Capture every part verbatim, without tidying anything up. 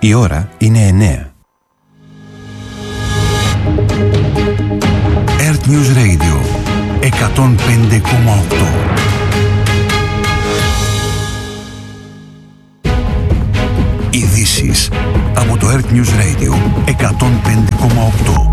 Η ώρα είναι εννέα. Earth News Radio εκατόν πέντε κόμμα οκτώ. Ειδήσεις από το Earth News Radio εκατόν πέντε κόμμα οκτώ.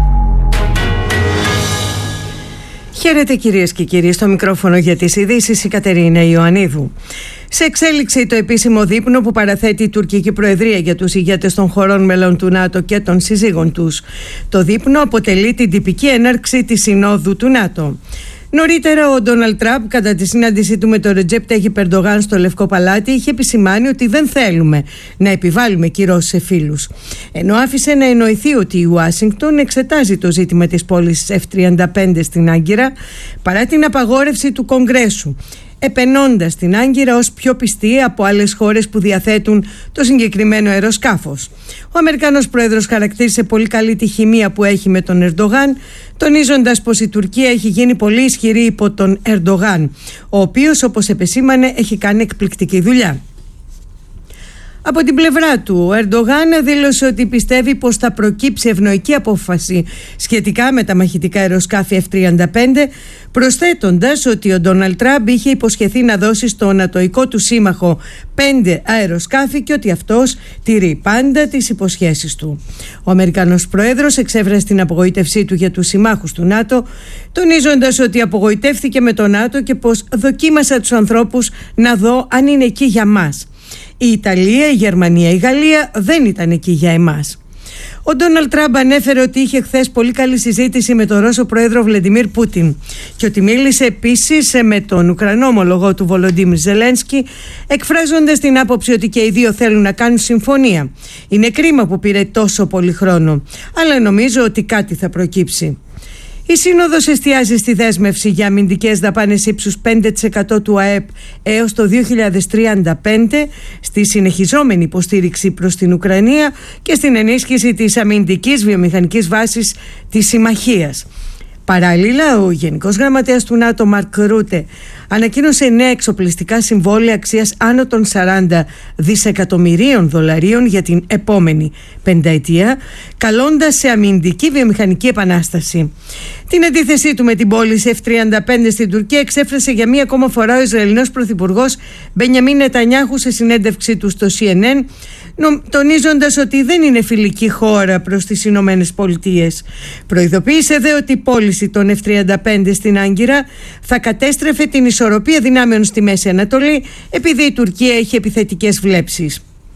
Χαίρετε κυρίες και κύριοι, στο μικρόφωνο για τις ειδήσεις η Κατερίνα Ιωαννίδου. Σε εξέλιξη το επίσημο δείπνο που παραθέτει η τουρκική προεδρία για τους ηγέτες των χωρών μελών του ΝΑΤΟ και των συζύγων τους. Το δείπνο αποτελεί την τυπική έναρξη της Συνόδου του ΝΑΤΟ. Νωρίτερα, ο Ντόναλντ Τραμπ, κατά τη συνάντησή του με τον Ρετζέπ Ταγιπ Ερντογάν στο Λευκό Παλάτι, είχε επισημάνει ότι δεν θέλουμε να επιβάλλουμε κυρώσεις σε φίλους. Ενώ άφησε να εννοηθεί ότι η Ουάσιγκτον εξετάζει το ζήτημα της πώλησης εφ τριάντα πέντε στην Άγκυρα παρά την απαγόρευση του Κογκρέσου, επενώντας την Άγκυρα ως πιο πιστή από άλλες χώρες που διαθέτουν το συγκεκριμένο αεροσκάφος. Ο Αμερικανός πρόεδρος χαρακτήρισε πολύ καλή τη χημεία που έχει με τον Ερντογάν, τονίζοντας πως η Τουρκία έχει γίνει πολύ ισχυρή υπό τον Ερντογάν, ο οποίος, όπως επεσήμανε, έχει κάνει εκπληκτική δουλειά. Από την πλευρά του, ο Ερντογάν δήλωσε ότι πιστεύει πως θα προκύψει ευνοϊκή απόφαση σχετικά με τα μαχητικά αεροσκάφη εφ τριάντα πέντε, προσθέτοντας ότι ο Ντόναλντ Τραμπ είχε υποσχεθεί να δώσει στο νατοϊκό του σύμμαχο πέντε αεροσκάφη και ότι αυτός τηρεί πάντα τις υποσχέσεις του. Ο Αμερικανός πρόεδρος εξέφρασε την απογοήτευσή του για τους συμμάχους του ΝΑΤΟ, τονίζοντας ότι απογοητεύθηκε με το ΝΑΤΟ και πως δοκίμασα τους ανθρώπους να δω αν είναι εκεί για μας. Η Ιταλία, η Γερμανία, η Γαλλία δεν ήταν εκεί για εμάς. Ο Ντόναλντ Τραμπ ανέφερε ότι είχε χθες πολύ καλή συζήτηση με τον Ρώσο πρόεδρο Βλαντιμίρ Πούτιν και ότι μίλησε επίσης με τον Ουκρανό ομολογό του Βολοντίμιρ Ζελένσκι, εκφράζοντας την άποψη ότι και οι δύο θέλουν να κάνουν συμφωνία. Είναι κρίμα που πήρε τόσο πολύ χρόνο, αλλά νομίζω ότι κάτι θα προκύψει. Η Σύνοδος εστιάζει στη δέσμευση για αμυντικές δαπάνες ύψους πέντε τοις εκατό του ΑΕΠ έως το δύο χιλιάδες τριάντα πέντε, στη συνεχιζόμενη υποστήριξη προς την Ουκρανία και στην ενίσχυση της αμυντικής βιομηχανικής βάσης της συμμαχίας. Παράλληλα, ο Γενικός Γραμματέας του ΝΑΤΟ, Μαρκ Ρούτε, ανακοίνωσε νέα εξοπλιστικά συμβόλαια αξίας άνω των σαράντα δισεκατομμυρίων δολαρίων για την επόμενη πενταετία, καλώντας σε αμυντική βιομηχανική επανάσταση. Την αντίθεσή του με την πώληση εφ τριάντα πέντε στην Τουρκία εξέφρασε για μία ακόμα φορά ο Ισραηλινός πρωθυπουργός Μπενιαμίν Νετανιάχου σε συνέντευξή του στο σι εν εν, τονίζοντας ότι δεν είναι φιλική χώρα προς τις Ηνωμένες Πολιτείες. Προειδοποίησε δε ότι η πώληση των εφ τριάντα πέντε στην Άγκυρα θα κατέστρεφε την ισορροπία δυνάμεων στη Μέση Ανατολή, επειδή η Τουρκία έχει επιθετικές βλέψεις.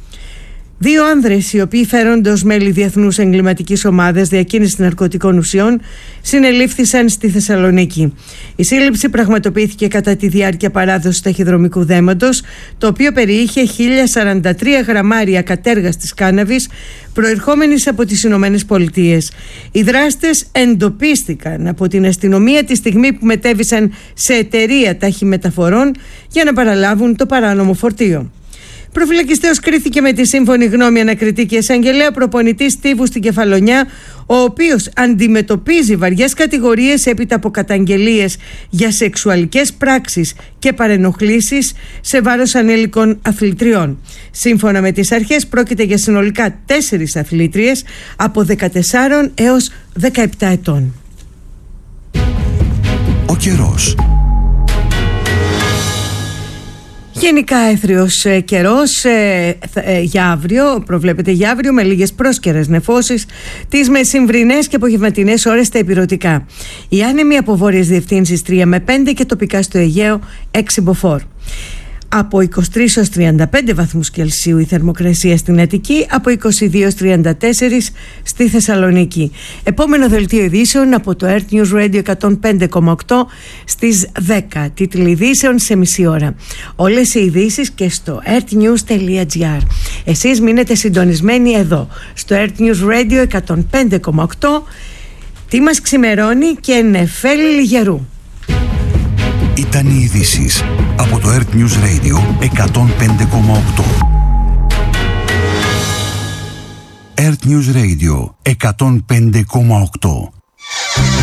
Δύο άνδρες, οι οποίοι φέρονται ως μέλη διεθνούς εγκληματικής ομάδας διακίνησης ναρκωτικών ουσιών, συνελήφθησαν στη Θεσσαλονίκη. Η σύλληψη πραγματοποιήθηκε κατά τη διάρκεια παράδοσης ταχυδρομικού δέματος, το οποίο περιείχε χίλια σαράντα τρία γραμμάρια κατέργαστης κάναβης προερχόμενης από τις Ηνωμένες Πολιτείες. Οι δράστες εντοπίστηκαν από την αστυνομία τη στιγμή που μετέβησαν σε εταιρεία ταχυμεταφορών για να παραλάβουν το παράνομο φορτίο. Προφυλακιστέως κρίθηκε με τη σύμφωνη γνώμη ανακριτή και εισαγγελέα προπονητής Στίβου στην Κεφαλονιά, ο οποίος αντιμετωπίζει βαριές κατηγορίες έπειτα από καταγγελίες για σεξουαλικές πράξεις και παρενοχλήσεις σε βάρος ανήλικων αθλητριών. Σύμφωνα με τις αρχές, πρόκειται για συνολικά τέσσερις αθλήτριες από δεκατέσσερα έως δεκαεπτά ετών. Ο καιρός. Γενικά έθριος ε, καιρός ε, ε, για αύριο, προβλέπεται για αύριο με λίγες πρόσκαιρες νεφώσεις τις μεσημβρινές και απογευματινές ώρες στα ηπειρωτικά. Οι άνεμοι από βόρειες διευθύνσεις τρία με πέντε και τοπικά στο Αιγαίο έξι μποφόρ. Από είκοσι τρεις έως τριάντα πέντε βαθμούς Κελσίου η θερμοκρασία στην Αττική, από είκοσι δύο έως τριάντα τέσσερα στη Θεσσαλονίκη. Επόμενο δελτίο ειδήσεων από το Earth News Radio εκατόν πέντε κόμμα οκτώ στις δέκα. Τίτλοι ειδήσεων σε μισή ώρα. Όλες οι ειδήσεις και στο earthnews τελεία gr. Εσείς μείνετε συντονισμένοι εδώ στο Earth News Radio εκατόν πέντε κόμμα οκτώ. Τι μας ξημερώνει και νεφέλη λιγερού. Ήταν οι ειδήσεις από το Earth News Radio εκατόν πέντε κόμμα οκτώ. Earth News Radio εκατόν πέντε κόμμα οκτώ.